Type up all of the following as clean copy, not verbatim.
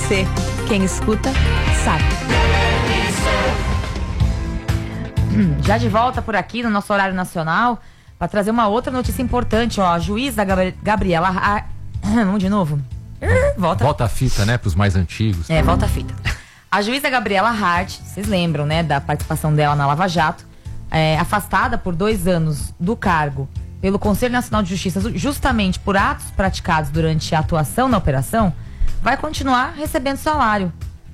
RC. Quem escuta, sabe. Já de volta por aqui no nosso horário nacional para trazer uma outra notícia importante, ó. A juíza Gabriela vamos de novo? Volta a fita, né, pros mais antigos. Volta a fita. A juíza Gabriela Hart, vocês lembram, né, da participação dela na Lava Jato, afastada por 2 anos do cargo pelo Conselho Nacional de Justiça, justamente por atos praticados durante a atuação na operação, vai continuar recebendo salário.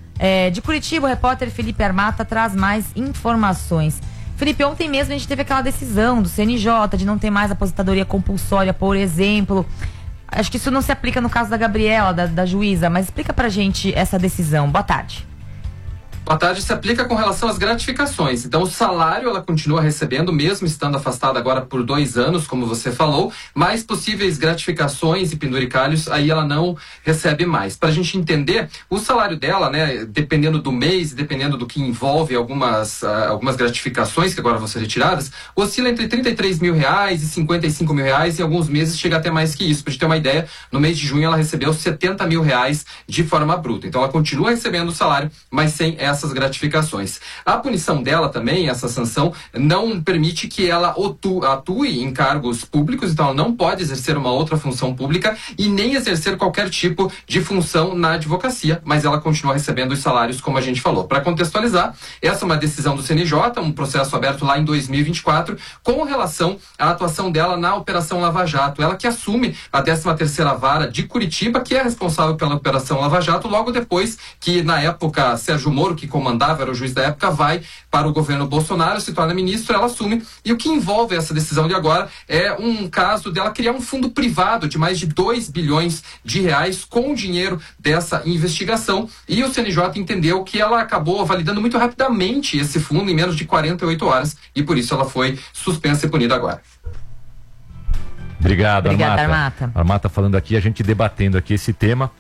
De Curitiba, o repórter Felipe Armata traz mais informações. Felipe, ontem mesmo a gente teve aquela decisão do CNJ de não ter mais aposentadoria compulsória, por exemplo. Acho que isso não se aplica no caso da Gabriela, da juíza, mas explica pra gente essa decisão. Boa tarde. Boa tarde. Se aplica com relação às gratificações. Então, o salário ela continua recebendo, mesmo estando afastada agora por 2 anos, como você falou, mas possíveis gratificações e penduricalhos, aí ela não recebe mais. Para a gente entender, o salário dela, né, dependendo do mês, dependendo do que envolve algumas gratificações que agora vão ser retiradas, oscila entre R$33 mil e R$55 mil, em alguns meses chega até mais que isso. Para a gente ter uma ideia, no mês de junho ela recebeu R$70 mil de forma bruta. Então, ela continua recebendo o salário, mas sem essas gratificações. A punição dela também, essa sanção, não permite que ela atue em cargos públicos, então ela não pode exercer uma outra função pública e nem exercer qualquer tipo de função na advocacia, mas ela continua recebendo os salários, como a gente falou. Para contextualizar, essa é uma decisão do CNJ, um processo aberto lá em 2024, com relação à atuação dela na Operação Lava Jato. Ela que assume a 13ª Vara de Curitiba, que é responsável pela Operação Lava Jato, logo depois que, na época, Sérgio Moro, que comandava, era o juiz da época, vai para o governo Bolsonaro, se torna ministro, ela assume. E o que envolve essa decisão de agora é um caso dela criar um fundo privado de mais de R$2 bilhões com o dinheiro dessa investigação. E o CNJ entendeu que ela acabou validando muito rapidamente esse fundo em menos de 48 horas e por isso ela foi suspensa e punida agora. Obrigado, Armata. Armata falando aqui, a gente debatendo aqui esse tema.